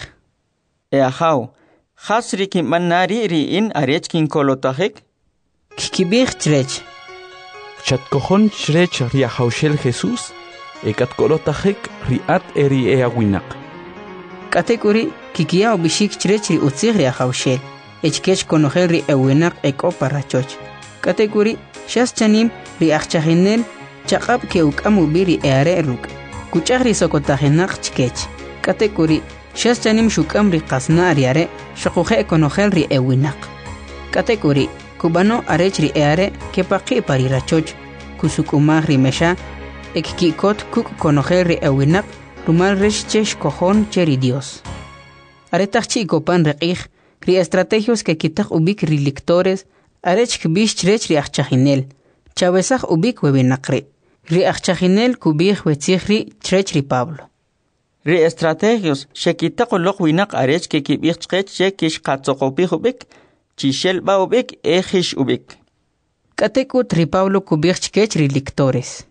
Eajaw, hasri kimanari ri in arech kin kolotajik? Kikibij chrech. Chatkojon chrech ri ahawshel Jesús, ekat kolotajik ri at eri eawinak. Katekuri kikia ubishik chrech ri utzig ri ahawshel. Echkech konojel ri ewinak ekoparrachoch. Katekuri shas chanim ri achchaginel chaqab ke ukamu biri eare ruk. Kuchaq ri sokotajenak chkech. Katekuri shas chanim shukam ri qasna ariare shaquje konojel ri ewinak. Katekuri kubano arech ri eare ke paqi parirachoch. Kusukumaj ri mesha ekkikot kuk konojel ri ewinak rumal resh chesh kojon cheri Dios. Aretachchi kopan reqij ri estrategios que kitaq ubik ri lectores arech kbish chrech ri achchaginel. Chawesaj ubik webinaqri. Ri achchaginel kubij wetzigri chrech ri Pablo. Ri estrategios shekitaq uloq winak arech ke kibij chqech che kish qatzoqopij ubik, chishel ba ubik ejish ubik. Katekut ri Pablo kubij chkech ri lectores.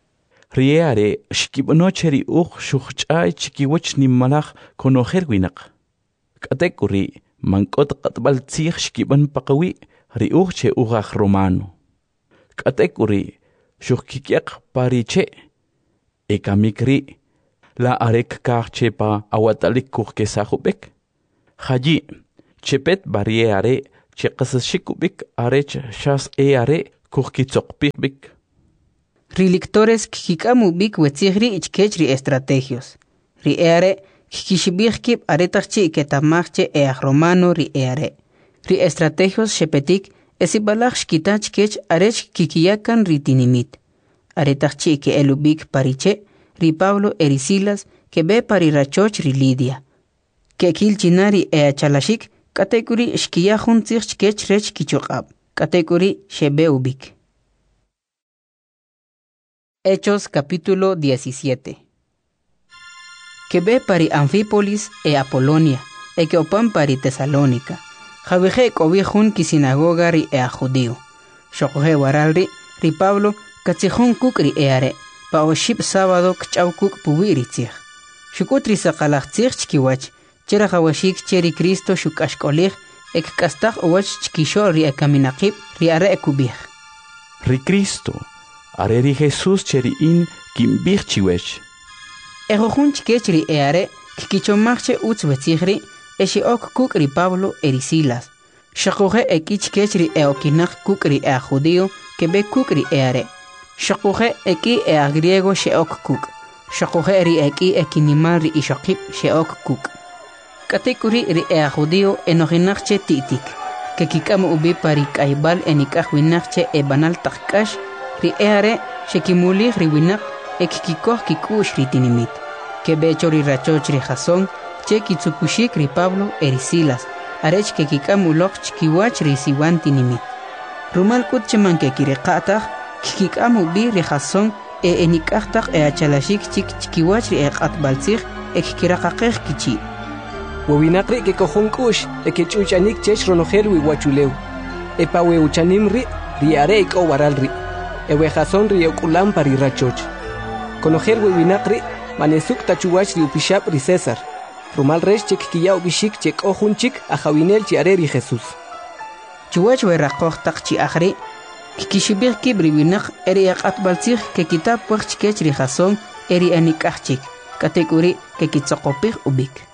Riare shkibnoche ri shuchchay chikiwach nimmalaj konojel winak. Katekuri mankot qatbal tzig shkiban paqawi ri che ugaj romano. Katekuri shukkikiaq pariche ekamikri la arek kar chepa awatalik kurkesahubek. Haji, chepet barie are, chekasashikubik arech shas are kurkitzokpikbik. Rilictores kikikamubik wetzigri ichkechri estrategios. Ri eare kikishibikip aretarchi ketamachche romano ri eare. Ri estrategios shepetik esibalach shkitach kech arech kikiyakan ritinimit. Aretarchi ke elubik pariche ri Pablo erisilas que be parirachoch ri Lidia. Que kilchinari chalashik katekuri shkiyahun tzich kech rech kichokab. Katekuri shebeubik. Hechos capítulo 17. Que ve pari Anfípolis Apolonia, que opan pari Tesalónica. Javeje cobijun ki sinagoga ri judío. Shokoje waralri ri Pablo katzijun kukri are, pa oship sábado kchaw kuk puwiritzich. Shukutri sakalachtzich chkiwach, chera jawashik cheri Cristo shukashkolich, ek kastaj owach chkishol ri kaminakib ri are kubich. Ri Cristo. Areri Jesús cheri in kimbich chiwech. Ejojun chikechri eare kikichomachche utzwetzigri eshi ok kukri Pablo erisilas. Shakoje eki chikechri eokinach kukri judío que be kukri eare. Shakoje eki griego sheok kuk. Shakoje ri eki ekinimal ri ishokip sheok kuk. Katekuri ri judío enojinachche titik. Que kikam ubi pari kaibal enikajwinachche banal takkash. Ri eare shekimuli riwinak ekikikoh kikush ritinimit. Que becho ri rachoch ri Jasón che kitsukushik ri Pablo erisilas. Arech que kikamulok chkiwach ri siwantinimit. Rumal kutcheman que kirekatach kikikamu bi ri Jasón enikachtak achalashik chik chkiwach ri ekatbaltzich ekkirakakej kichi. Wawinakri que kohon kush ekichuchanik chech ronojel wiwachuleu. Epawe uchanim ri are iko waral ri. Ewe Jasón ri okulam pari rachoch. Konojel wewinakri manesuk tachuwach ri upishap ri César. Rumal resh chek kiya ubishik chek ojun chik ajawinel chi areri Jesús. Chuwach weraqoj tak chi ajri kikishibir kibri winak eri akatbaltzich ke kitab puach chikech ri Jasón eri anikachchik. Katekuri ke kitzokopich ubik.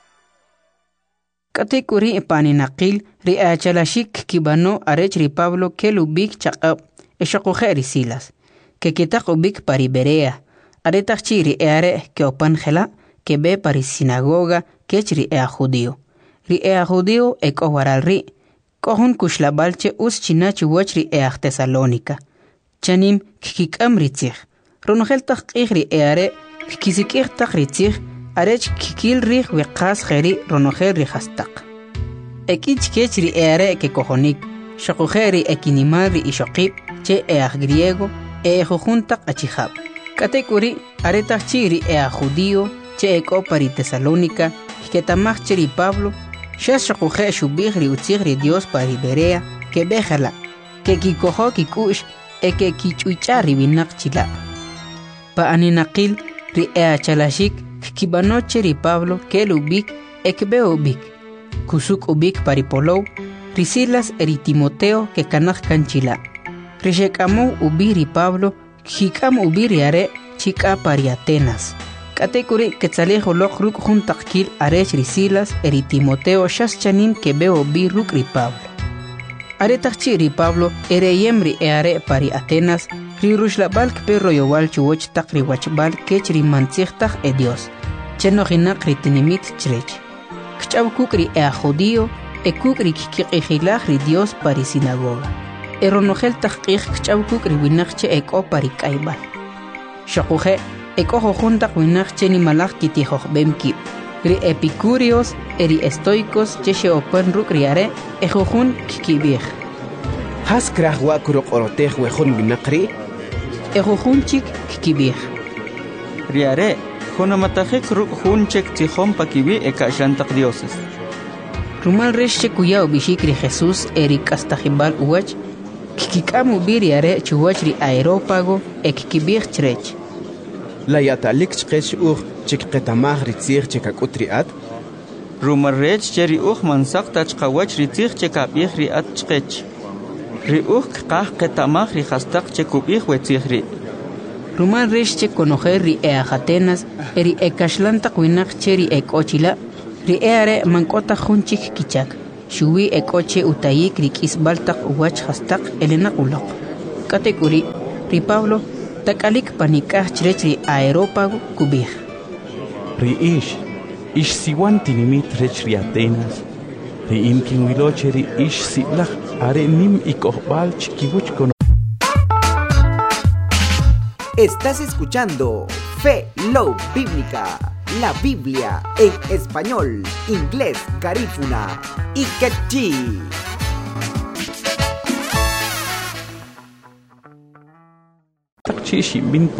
Katekuri paninakil ri achalashik kibano arech ri Pablo kelubik chaqab. Eshakoje erisilas, que kitak ubik pari Berea, aretachiri eare que opanjela, que be pari sinagoga, kechri judío. Ri judío waral ri, kohun kushlabalche us chinachi wachri Tesalónica. Chanim kikikam ritzich, ronogel takigri eare, kikisikir tak ritzich, arech kikil rich wekas geri ronogel rihastak. Ekich kechri eare que kohonik, shakujeri ekinimari ishokip, che griego jojuntak achihab. Katekuri aretachiri judío che pari Tesalónica que tamachiri Pablo shashakuje shubigri utzigri Dios pari Berea que bejala que kikojo kikush que kichuchari binakchila. Pa aninakil ri chalashik kibanocheri Pablo que lubik ekbeubik kusuk ubik pari Polou risilas eri Timoteo que kanach kanchila. Rishekamu ubiri Pablo, kikam ubiri are, chika pari Atenas. Katekuri ketzalejo lok ruk juntakil arech risilas eri Timoteo shaschanim que veo bi ruk ri Pablo. Are takchi ri Pablo ere yemri are pari Atenas, ri rushlabal perro yowal chuoch takri wachbal kech ri mantzich Dios. Chenojinak ri tinimit chrech. Kchaw kukri judío, kukri kikijilach ri Dios pari sinagoga. Eronogel takich kchaw kukri winachche pari kaibal. Shakuje jojuntak winachche ni malach kitijoj bemki. Ri epicúreos eri estoicos cheshe open ruk riare jojun kikibij. Has krach wa kurok orotej wejun winakri? Jojun chik kikibij. Riare jonamatajek ruk hunchek tijom pakibi ekashantak dioses. Rumal resche kuyao bishikri Jesús eri kastajibal uwach kikikamu biriare chuwachri aerópago ekikibij chrech. La yatalik chkech chikqetamaj ritzir chikakutri at? Rumarrech cheri mansak tachkawach ritzir chikabij ri at chkech. Ri qah qetamaj ri hastak chikubij wetzir ri. Ruman Rishche conocer ri Atenas, eri Ekashlanta Winak Cheri Ekochila, ri Eare Mankota Hunchik Kichak, Shui Ekoche Utayik Rikis Baltak Uwach Hastak Elena Ulok. Katekuri, ri Pablo, Takalik Panikah Chretri Aeropago Kubir. Ri ish siwan tinimit rechri Atenas, ri inkin wilocheri ish siblach are nim ikohbal chikibuch con. Estás escuchando Fe Love Bíblica, la Biblia en español, inglés, garífuna y quechí.